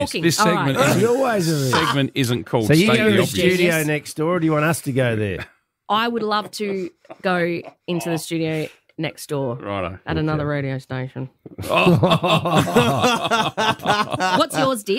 Talking. This All segment, right. isn't, always a risk. segment isn't called So you State go the to the Obvious. studio Yes. next door, or do you want us to go there? I would love to go into the studio next door Righto. at another radio station. Oh. What's yours, Dick?